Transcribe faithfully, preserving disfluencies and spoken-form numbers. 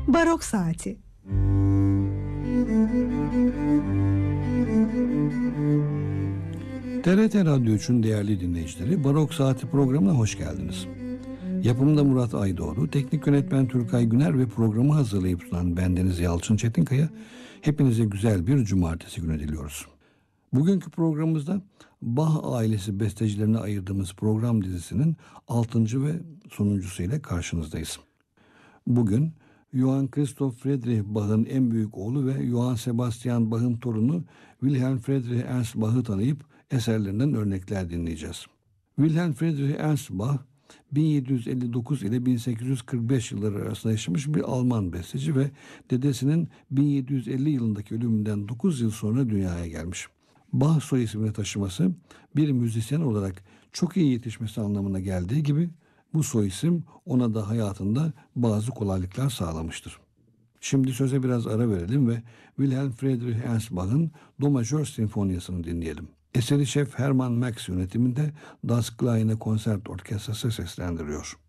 Barok Saati. T R T Radyo üçün değerli dinleyicileri, Barok Saati programına hoş geldiniz. Yapımda Murat Aydoğdu, teknik yönetmen Türkay Güner ve programı hazırlayıp sunan bendeniz Yalçın Çetinkaya, hepinize güzel bir cumartesi günü diliyoruz. Bugünkü programımızda Bach ailesi bestecilerine ayırdığımız program dizisinin altıncı ve sonuncusu ile karşınızdayız. Bugün Johann Christoph Friedrich Bach'ın en büyük oğlu ve Johann Sebastian Bach'ın torunu Wilhelm Friedrich Ernst Bach'ı tanıyıp eserlerinden örnekler dinleyeceğiz. Wilhelm Friedrich Ernst Bach bin yedi yüz elli dokuz ile bin sekiz yüz kırk beş yılları arasında yaşamış bir Alman besteci ve dedesinin bin yedi yüz elli yılındaki ölümünden dokuz yıl sonra dünyaya gelmiş. Bach soy ismini taşıması bir müzisyen olarak çok iyi yetişmesi anlamına geldiği gibi bu soy isim ona da hayatında bazı kolaylıklar sağlamıştır. Şimdi söze biraz ara verelim ve Wilhelm Friedrich Ernst Bach'ın Do Majör Sinfonyası'nı dinleyelim. Eseri şef Hermann Max yönetiminde Das Kleine Konzert Orkestrası seslendiriyor.